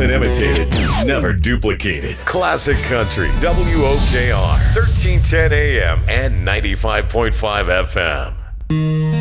often imitated, never duplicated. Classic Country, WOKR, 1310 AM and 95.5 FM.